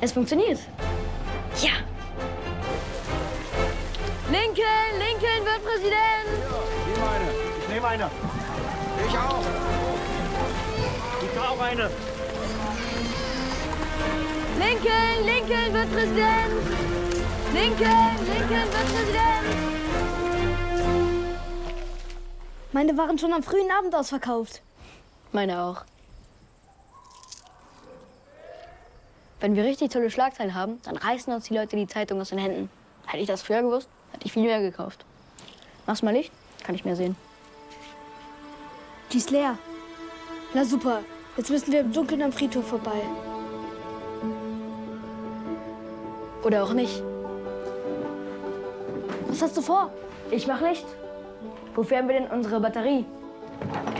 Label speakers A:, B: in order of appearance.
A: Es funktioniert. Ja. Lincoln wird Präsident.
B: Ja, nimm eine. Ich nehme eine. Ich auch. Ich will auch eine.
A: Lincoln wird Präsident. Lincoln wird Präsident.
C: Meine waren schon am frühen Abend ausverkauft.
A: Meine auch. Wenn wir richtig tolle Schlagzeilen haben, dann reißen uns die Leute die Zeitung aus den Händen. Hätte ich das früher gewusst, hätte ich viel mehr gekauft. Mach's mal Licht, kann ich mehr sehen.
C: Die ist leer. Na super, jetzt müssen wir im Dunkeln am Friedhof vorbei.
A: Oder auch nicht.
C: Was hast du vor?
A: Ich mach Licht. Wofür haben wir denn unsere Batterie?